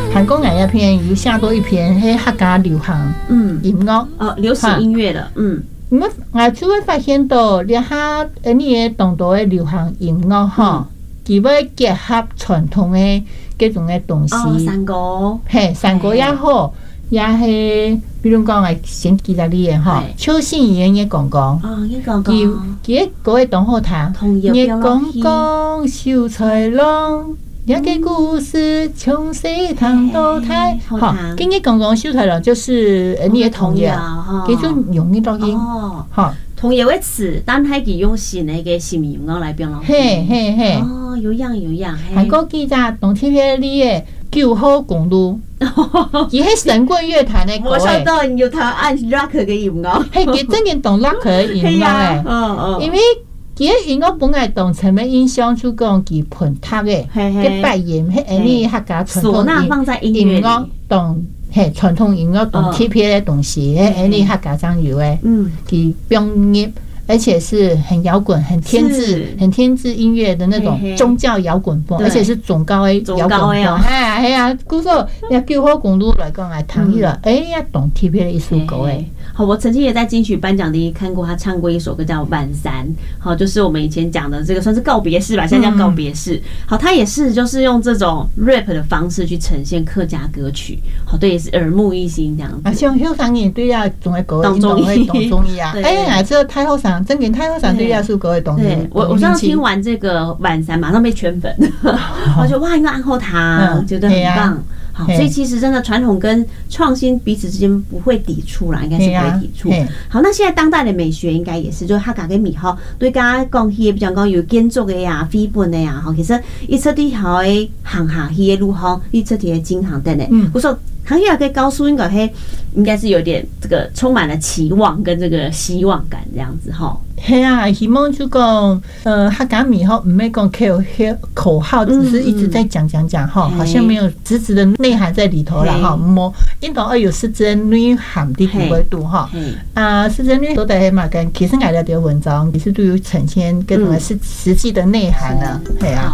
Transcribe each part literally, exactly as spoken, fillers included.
韩国那一篇有写多一篇，迄客家流行嗯音乐哦，流行音乐的嗯。 我们我就会发现到，你哈呃，你的当地的流行音乐哈，佢要结合传统的各种的东西。 哦，山歌， 嘿，山歌也好，也是比如讲诶，先记得你的哈，邱信言也讲讲， 哦，也讲讲， 佢佢嗰個同學堂，也講講秀才郎。一個故事從西塘到台，好，跟你講講秀才郎就是你的童謠，佢就用呢多啲，好， 童謠嘅詞，但係佢用新嘅嘅新民謠來表達， 嘿嘿嘿， 哦，有樣有樣， 韓國記者當天嘅你嘅九號公路，佢係神棍樂壇嘅歌， 我想到你有睇按 rock 嘅音樂， 係佢真正懂 rock 嘅音樂誒， 嗯嗯， 因為。佢音樂本來當層面印象就講佢盤塔嘅，佢扮演係安尼客家傳統音音樂當係傳統音樂當特別嘅東西，係安尼客家長有誒，佢表演。而且是很搖滾、很天志、很天志音樂的那種宗教搖滾風，而且是總高的搖滾風。哎呀，哎呀，故說要九號公路來講來談一了，哎呀，懂特別的一首歌哎。 好，我曾經也在金曲頒獎典禮看過他唱過一首歌叫《晚山》，好，就是我們以前講的這個算是告別式吧，現在叫告別式。好，他也是就是用這種 rap 的方式去呈現客家歌曲，好，對，也是耳目一新這樣子。 啊，像後生人對啊，總會歌，懂中醫，懂中醫啊。哎呀，這太後生。真嘅太後生對亞數嗰個東西， 我我上次聽完這個晚山，馬上被圈粉，我覺得哇，一個安後堂，覺得很棒。好，所以其實真的傳統跟創新彼此之間不會抵觸啦，應該是不會抵觸。好，那現在當代的美學應該也是，就是客家嘅美學，對大家講起，比如講有建築嘅呀、飛本嘅呀，哈，其實一出啲好嘅行下去嘅路行，一出啲嘅景行等等。我說。行業可以告訴應該係應該是有點這個充滿了期望跟這個希望感這樣子哈。 係啊，希望就講，呃，客家美學唔係講口口號，只是一直在講講講哈，好像沒有實質的內涵在裡頭啦哈。冇，應當要有實質的內涵的維度哈。啊，實質的內涵都係嘛，跟其實我哋的文章其實都有呈現各種實實際的內涵啊。係啊。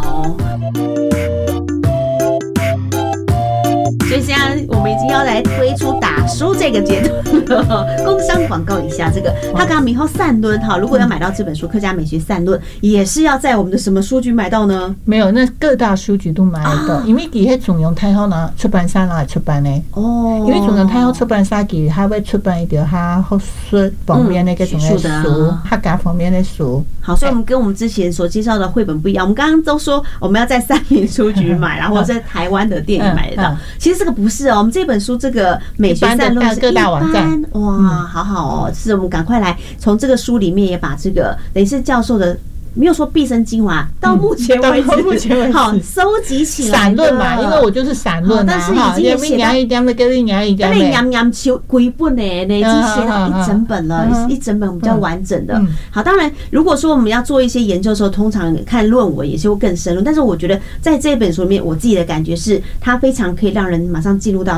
所以現在我們已經要來推出打書這個階段了，工商廣告一下。這個客家美學散論哈，如果要買到這本書《客家美學散論》，也是要在我們的什麼書局買到呢？ 沒有，那各大書局都買得到，因為佢係中央太后呢出版社來出版的。哦，因為中央太后出版社佢還會出版一條他學術方面的各種的書，客家方面的書。 好，所以我們跟我們之前所介紹的繪本不一樣。我們剛剛都說我們要在三民書局買，然後在台灣的店裡買得到。其實這個不是哦，我們這本書這個美學散論是一般，哇，好好哦，是我們趕快來從這個書裡面也把這個等於是教授的。沒有說畢生精華，到目前為止，目前為止好收集起來散論嘛，因為我就是散論啊，但是已經也寫到一點的，跟你講一點的， 跟你講講就幾本呢，已經寫到一整本了，一整本比較完整的。好，當然，如果說我們要做一些研究的時候，通常看論文也是會更深入，但是我覺得在這本書裡面，我自己的感覺是，它非常可以讓人馬上進入到。